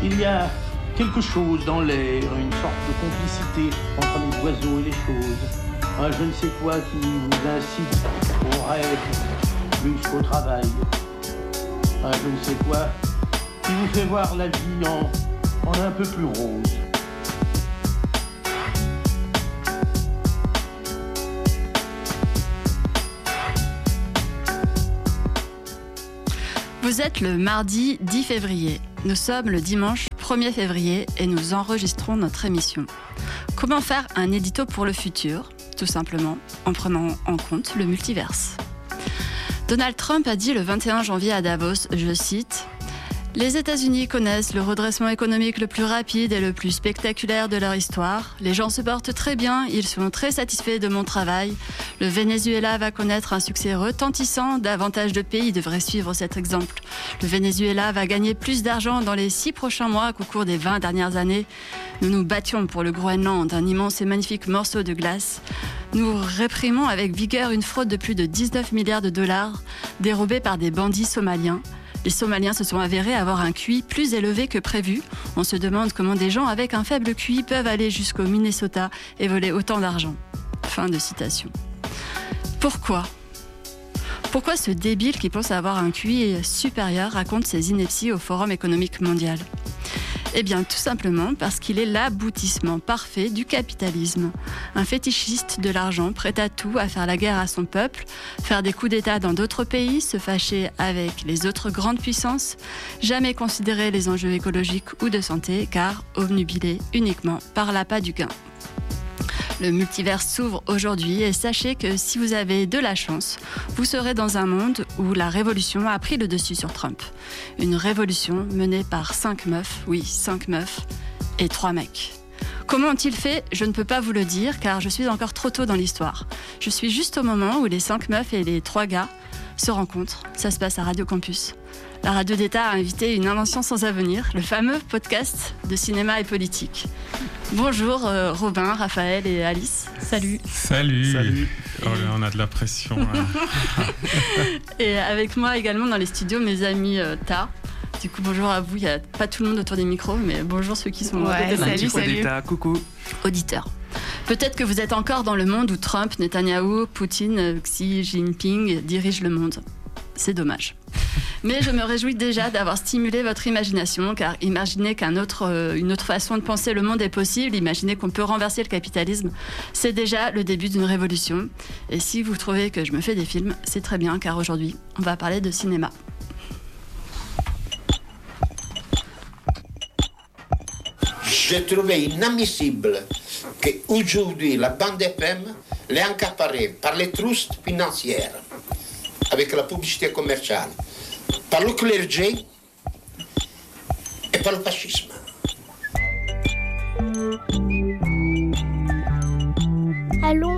Il y a quelque chose dans l'air, une sorte de complicité entre les oiseaux et les choses. Un je ne sais quoi qui vous incite au rêve plus qu'au travail. Un je ne sais quoi qui vous fait voir la vie en un peu plus rose. Vous êtes le mardi 10 février. Nous sommes le dimanche 1er février et nous enregistrons notre émission. Comment faire un édito pour le futur ? Tout simplement en prenant en compte le multiverse. Donald Trump a dit le 21 janvier à Davos, je cite, « Les États-Unis connaissent le redressement économique le plus rapide et le plus spectaculaire de leur histoire. Les gens se portent très bien, ils sont très satisfaits de mon travail. Le Venezuela va connaître un succès retentissant. Davantage de pays devraient suivre cet exemple. Le Venezuela va gagner plus d'argent dans les 6 prochains mois qu'au cours des 20 dernières années. Nous nous battions pour le Groenland, un immense et magnifique morceau de glace. Nous réprimons avec vigueur une fraude de plus de 19 milliards de dollars dérobée par des bandits somaliens. Les Somaliens se sont avérés avoir un QI plus élevé que prévu. On se demande comment des gens avec un faible QI peuvent aller jusqu'au Minnesota et voler autant d'argent. » Fin de citation. Pourquoi ? Pourquoi ce débile qui pense avoir un QI supérieur raconte ses inepties au Forum économique mondial ? Eh bien, tout simplement parce qu'il est l'aboutissement parfait du capitalisme. Un fétichiste de l'argent, prêt à tout, à faire la guerre à son peuple, faire des coups d'État dans d'autres pays, se fâcher avec les autres grandes puissances, jamais considérer les enjeux écologiques ou de santé, car obnubilé uniquement par l'appât du gain. Le multiverse s'ouvre aujourd'hui et sachez que si vous avez de la chance, vous serez dans un monde où la révolution a pris le dessus sur Trump. Une révolution menée par 5 meufs, oui 5 meufs, et 3 mecs. Comment ont-ils fait ? Je ne peux pas vous le dire car je suis encore trop tôt dans l'histoire. Je suis juste au moment où les 5 meufs et les 3 gars se rencontrent. Ça se passe à Radio Campus. La radio d'État a invité Une invention sans avenir, le fameux podcast de cinéma et politique. Bonjour Robin, Raphaël et Alice. Salut. Salut. Oh là, on a de la pression. Et avec moi également dans les studios, mes amis Ta. Du coup, bonjour à vous. Il n'y a pas tout le monde autour des micros, mais bonjour ceux qui sont à côté de la micro. Salut. Coucou. Auditeurs. Peut-être que vous êtes encore dans le monde où Trump, Netanyahou, Poutine, Xi Jinping dirigent le monde. C'est dommage. Mais je me réjouis déjà d'avoir stimulé votre imagination, car imaginez qu'une autre façon de penser le monde est possible, imaginez qu'on peut renverser le capitalisme, c'est déjà le début d'une révolution. Et si vous trouvez que je me fais des films, c'est très bien, car aujourd'hui, on va parler de cinéma. Je trouvais inadmissible qu'aujourd'hui la bande FM l'ait accaparée par les trusts financières, avec la publicité commerciale, par le clergé et par le fascisme. Allons